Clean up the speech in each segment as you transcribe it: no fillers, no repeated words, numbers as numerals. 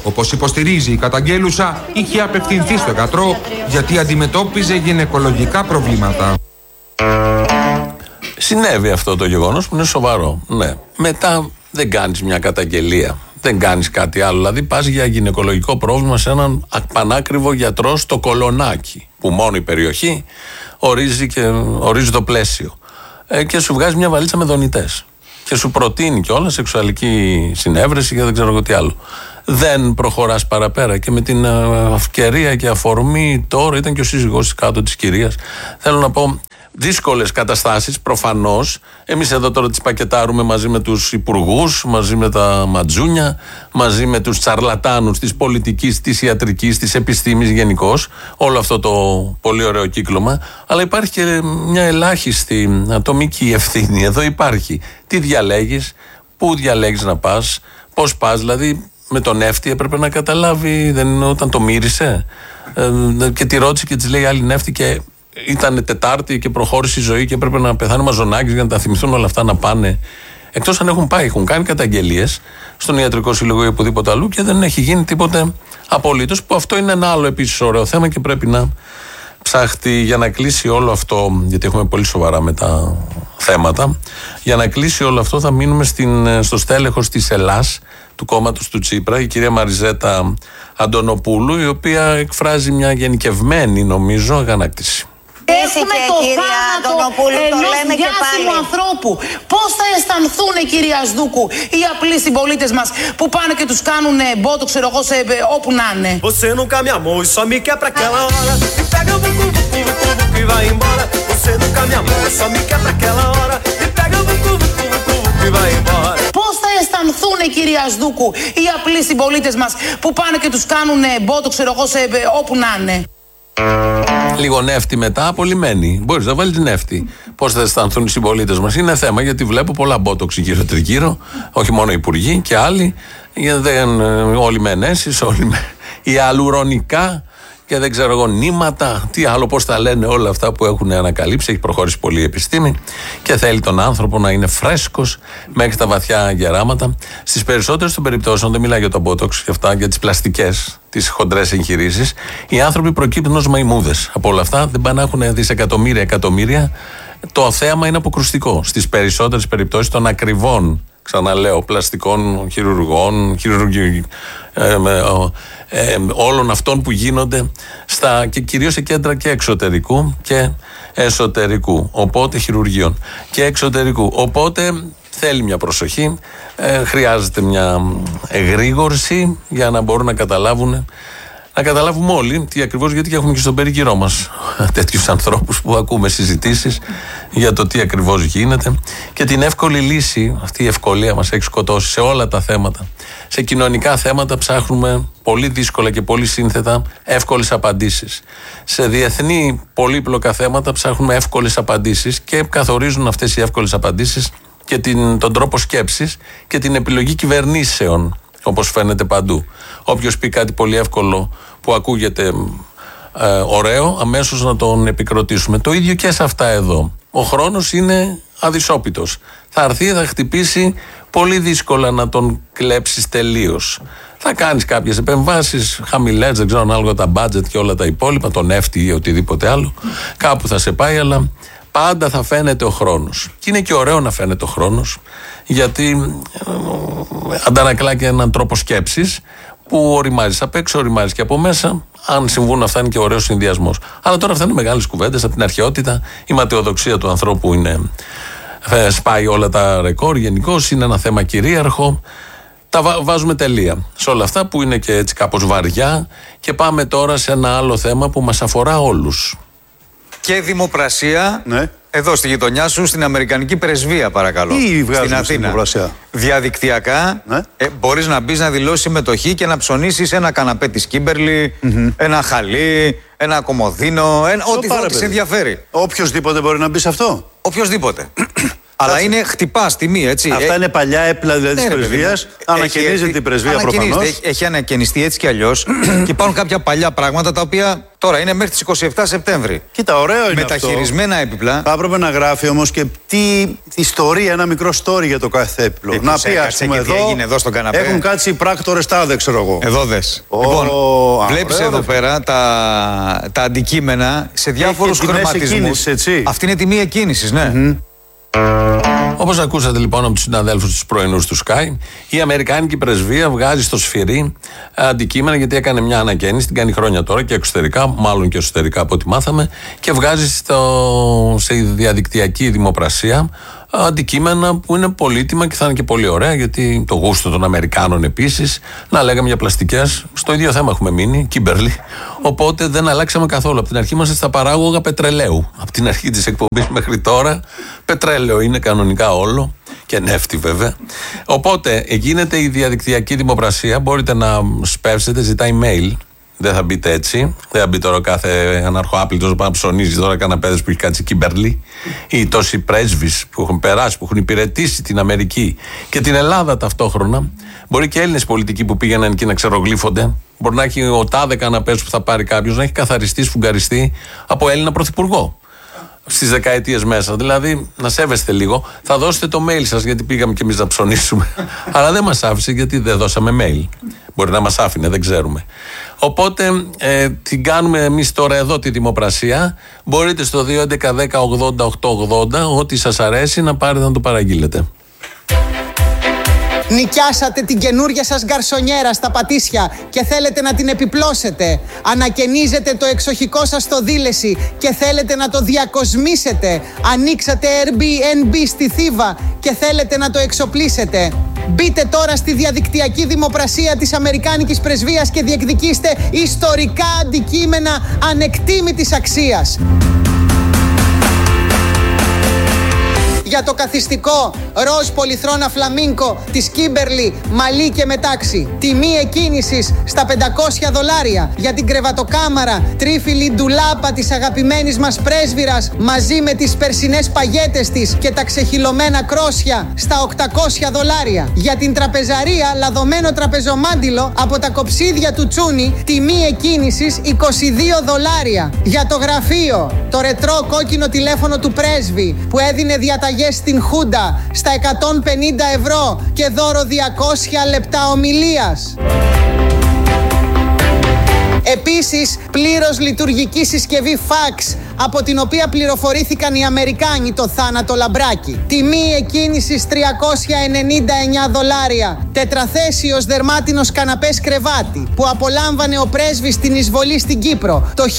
Όπως υποστηρίζει η καταγγέλουσα, είχε απευθυνθεί στο γιατρό γιατί αντιμετώπιζε γυναικολογικά προβλήματα. Συνέβη αυτό το γεγονός που είναι σοβαρό. Ναι. Μετά δεν κάνεις μια καταγγελία. Δεν κάνεις κάτι άλλο. Δηλαδή πας για γυναικολογικό πρόβλημα σε έναν πανάκριβο γιατρό στο Κολονάκι, που μόνο η περιοχή ορίζει το πλαίσιο. Και σου βγάζει μια βαλίτσα με δονητές. Και σου προτείνει κιόλας σεξουαλική συνέβρεση και δεν ξέρω εγώ τι άλλο. Δεν προχωράς παραπέρα. Και με την ευκαιρία και αφορμή τώρα ήταν και ο σύζυγός κάτω της κυρίας. Θέλω να πω, δύσκολες καταστάσεις προφανώς. Εμείς εδώ τώρα τις πακετάρουμε μαζί με τους υπουργούς, μαζί με τα ματζούνια, μαζί με τους τσαρλατάνους της πολιτικής, της ιατρικής, της επιστήμης γενικώς. Όλο αυτό το πολύ ωραίο κύκλωμα. Αλλά υπάρχει και μια ελάχιστη ατομική ευθύνη. Εδώ υπάρχει. Τι διαλέγεις, πού διαλέγεις να πας, πώς πας. Δηλαδή με τον νεύτη έπρεπε να καταλάβει, δεν είναι όταν το μύρισε. Και τη ρώτησε και της λέει άλλη νεύτη και ήταν Τετάρτη και προχώρησε η ζωή και έπρεπε να πεθάνει μαζονάκης για να τα θυμηθούν όλα αυτά να πάνε. Εκτός αν έχουν πάει, έχουν κάνει καταγγελίες στον Ιατρικό Σύλλογο ή οπουδήποτε αλλού και δεν έχει γίνει τίποτε απολύτως. Που αυτό είναι ένα άλλο επίσης ωραίο θέμα και πρέπει να ψάχτη για να κλείσει όλο αυτό. Γιατί έχουμε πολύ σοβαρά με τα θέματα. Για να κλείσει όλο αυτό θα μείνουμε στο στέλεχος της Ελλάς, του κόμματος του Τσίπρα, η κυρία Μαριζέτα Αντωνοπούλου, η οποία εκφράζει μια γενικευμένη, νομίζω, αγανάκτηση. Έχουμε το θάνατο ενός διάσημου ανθρώπου. Πώς θα αισθανθούν, κυρία Σδούκου, οι απλοί συμπολίτες μας που πάνε και τους κάνουν μπότο, ξέρω εγώ, όπου να είναι. Você nunca me amou e só me quer pra aquela hora. Me pega vucu vucu vucu vucu e vai embora. Você nunca me amou e só me quer pra aquela hora. Me pega vucu vucu vucu vucu e vai embora. Πώς θα αισθανθούν, κυρία Σδούκου, οι απλοί συμπολίτες μας που πάνε και τους κάνουν μπότο, ξέρω εγώ, όπου να είναι. Λίγο νεύτη μετά, απολυμμένη. Μπορείς να βάλεις νεύτη. Πώς θα αισθανθούν οι συμπολίτες μας. Είναι θέμα γιατί βλέπω πολλά μπότοξ γύρω τριγύρω. Όχι μόνο οι υπουργοί και άλλοι. Όλοι με ενέσεις, όλοι με ιαλουρονικά και δεν ξέρω εγώ νήματα. Τι άλλο, πώς τα λένε όλα αυτά που έχουν ανακαλύψει. Έχει προχωρήσει πολύ η επιστήμη και θέλει τον άνθρωπο να είναι φρέσκος μέχρι τα βαθιά γεράματα. Στις περισσότερες των περιπτώσεων, δεν μιλάω για το μπότοξ και αυτά, για τις πλαστικές, τις χοντρές εγχειρήσεις, οι άνθρωποι προκύπτουν ως μαϊμούδες. Από όλα αυτά δεν πάνε να έχουν δισεκατομμύρια, εκατομμύρια. Το θέαμα είναι αποκρουστικό. Στις περισσότερες περιπτώσεις των ακριβών, ξαναλέω, πλαστικών χειρουργών, όλων αυτών που γίνονται και κυρίως σε κέντρα και εξωτερικού και εσωτερικού, οπότε χειρουργείων και εξωτερικού. Οπότε θέλει μια προσοχή, χρειάζεται μια εγρήγορση για να μπορούν να καταλάβουμε όλοι τι ακριβώς, γιατί έχουμε και στον περίγυρό μας τέτοιους ανθρώπους που ακούμε συζητήσεις για το τι ακριβώς γίνεται και την εύκολη λύση. Αυτή η ευκολία μας έχει σκοτώσει σε όλα τα θέματα. Σε κοινωνικά θέματα ψάχνουμε πολύ δύσκολα και πολύ σύνθετα εύκολες απαντήσεις. Σε διεθνή πολύπλοκα θέματα ψάχνουμε εύκολες απαντήσεις και καθορίζουν αυτές οι εύκολες απαντήσεις και τον τρόπο σκέψης και την επιλογή κυβερνήσεων, όπως φαίνεται παντού. Όποιος πει κάτι πολύ εύκολο που ακούγεται ωραίο, αμέσως να τον επικροτήσουμε. Το ίδιο και σε αυτά εδώ. Ο χρόνος είναι αδυσόπιτος. Θα έρθει, θα χτυπήσει, πολύ δύσκολα να τον κλέψεις τελείως. Θα κάνεις κάποιες επεμβάσεις χαμηλές, δεν ξέρω, ανάλογα τα budget και όλα τα υπόλοιπα, τον νεύτη ή οτιδήποτε άλλο. Κάπου θα σε πάει, αλλά πάντα θα φαίνεται ο χρόνος. Και είναι και ωραίο να φαίνεται ο χρόνος, γιατί αντανακλά και έναν τρόπο σκέψης που οριμάζεις απ' έξω, οριμάζεις και από μέσα. Αν συμβούν αυτά, είναι και ωραίος συνδυασμός. Αλλά τώρα αυτά είναι μεγάλες κουβέντες από την αρχαιότητα. Η ματαιοδοξία του ανθρώπου σπάει όλα τα ρεκόρ. Γενικώς είναι ένα θέμα κυρίαρχο. Τα βάζουμε τελεία σε όλα αυτά που είναι και έτσι κάπως βαριά και πάμε τώρα σε ένα άλλο θέμα που μας αφορά όλους. Και δημοπρασία, ναι. Εδώ στη γειτονιά σου, στην Αμερικανική Πρεσβεία, παρακαλώ. Τι βγάζουμε στην στην δημοπρασία? Διαδικτυακά, ναι. Μπορείς να μπεις να δηλώσεις συμμετοχή και να ψωνίσεις ένα καναπέ της Κίμπερλι, ένα χαλί, ένα κομοδίνο, ό,τι σε ενδιαφέρει. Οποιοςδήποτε μπορεί να μπει σε αυτό. Οποιοςδήποτε. Αλλά είναι χτυπά τιμή, έτσι. Αυτά είναι παλιά έπιπλα δηλαδή της πρεσβείας. Ανακαινίζεται η πρεσβεία προφανώς. Έχει ανακαινιστεί έτσι κι αλλιώς. Και υπάρχουν κάποια παλιά πράγματα τα οποία τώρα είναι μέχρι τις 27 Σεπτέμβρη. Κοίτα, ωραίο είναι μεταχειρισμένα αυτό. έπιπλα. Θα έπρεπε να γράφει όμως και τι ιστορία, ένα μικρό story για το κάθε έπιπλο. Να πει, ας πούμε, εδώ στον καναπέ. Έχουν κάτσει οι πράκτορες τάδε, ξέρω εγώ. Εδώ δες. Λοιπόν, βλέπεις εδώ πέρα τα αντικείμενα σε διάφορους χρωματισμούς. Αυτή είναι τιμή εκκίνησης, ναι. Όπως ακούσατε λοιπόν από τους συναδέλφους τους πρωινούς του Sky, η Αμερικάνικη πρεσβεία βγάζει στο σφυρί αντικείμενα, γιατί έκανε μια ανακαίνιση, την κάνει χρόνια τώρα και εξωτερικά, μάλλον και εσωτερικά από ό,τι μάθαμε, και βγάζει σε διαδικτυακή δημοπρασία αντικείμενα που είναι πολύτιμα και θα είναι και πολύ ωραία, γιατί το γούστο των Αμερικάνων επίσης. Να λέγαμε για πλαστικές, στο ίδιο θέμα έχουμε μείνει, Kimberly. Οπότε δεν αλλάξαμε καθόλου. Από την αρχή είμαστε στα παράγωγα πετρελαίου. Από την αρχή της εκπομπής μέχρι τώρα, πετρέλαιο είναι κανονικά όλο. Και νεύτη βέβαια. Οπότε γίνεται η διαδικτυακή δημοπρασία. Μπορείτε να σπεύσετε, ζητάει mail. Δεν θα μπείτε έτσι. Δεν θα μπει τώρα κάθε αναρχοάπλητος που ψωνίζει τώρα καναπέδες που έχει κάτσει Kimberly, ή τόσοι πρέσβεις που έχουν περάσει, που έχουν υπηρετήσει την Αμερική και την Ελλάδα ταυτόχρονα. Μπορεί και Έλληνες πολιτικοί που πήγαιναν εκεί να ξερογλύφονται. Μπορεί να έχει ο τάδε καναπές που θα πάρει κάποιος να έχει καθαριστεί, σφουγγαριστεί από Έλληνα πρωθυπουργό στις δεκαετίες μέσα. Δηλαδή, να σέβεστε λίγο. Θα δώσετε το mail σας, γιατί πήγαμε κι εμείς να ψωνίσουμε. Αλλά δεν μας άφησε, γιατί δεν δώσαμε mail. Μπορεί να μας άφηνε, δεν ξέρουμε. Οπότε την κάνουμε εμείς τώρα εδώ τη δημοπρασία. Μπορείτε στο 2.11.10.80.880 ό,τι σας αρέσει να πάρετε να το παραγγείλετε. Νοικιάσατε την καινούργια σας γκαρσονιέρα στα Πατήσια και θέλετε να την επιπλώσετε. Ανακαινίζετε το εξοχικό σας στο Δήλεση και θέλετε να το διακοσμήσετε. Ανοίξατε Airbnb στη Θήβα και θέλετε να το εξοπλίσετε. Μπείτε τώρα στη διαδικτυακή δημοπρασία της Αμερικάνικης πρεσβείας και διεκδικήστε ιστορικά αντικείμενα ανεκτήμητης αξίας. Για το καθιστικό ροζ πολυθρόνα φλαμίνκο της Kimberly, μαλλί και μετάξι. Τιμή εκκίνησης στα $500. Για την κρεβατοκάμαρα τρίφυλλη ντουλάπα της αγαπημένης μας πρέσβυρας, μαζί με τις περσινές παγέτες της και τα ξεχυλωμένα κρόσια, στα $800. Για την τραπεζαρία λαδωμένο τραπεζομάντιλο από τα κοψίδια του τσούνι, τιμή εκκίνησης $22. Για το γραφείο, το ρετρό κόκκινο τηλέφωνο του πρέσβη που έδινε διαταγές στην Χούντα στα €150 και δώρο 200 λεπτά ομιλίας. Επίσης, πλήρως λειτουργική συσκευή fax, από την οποία πληροφορήθηκαν οι Αμερικάνοι το θάνατο λαμπράκι. Τιμή εκκίνησης $399. Τετραθέσιος δερμάτινος καναπές κρεβάτι που απολάμβανε ο πρέσβης στην εισβολή στην Κύπρο το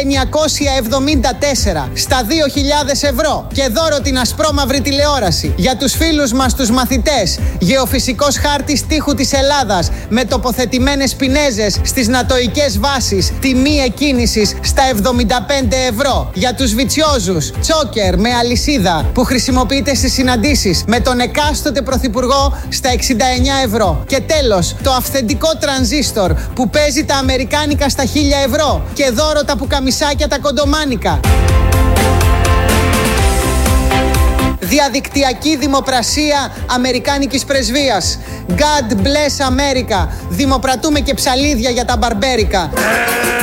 1974 στα €2.000 και δώρο την ασπρόμαυρη τηλεόραση. Για τους φίλους μας τους μαθητές, γεωφυσικός χάρτης τείχου της Ελλάδας με τοποθετημένες πινέζες στις νατοικές βάσεις, τιμή εκκίνησης στα €75. Για τους βιτσιόζους, τσόκερ με αλυσίδα που χρησιμοποιείται στις συναντήσεις με τον εκάστοτε πρωθυπουργό στα €69. Και τέλος, το αυθεντικό τρανζίστορ που παίζει τα αμερικάνικα στα €1.000 και δώρο τα πουκαμισάκια τα κοντομάνικα. Διαδικτυακή δημοπρασία Αμερικάνικης πρεσβείας. God bless America. Δημοπρατούμε και ψαλίδια για τα μπαρμπέρικα.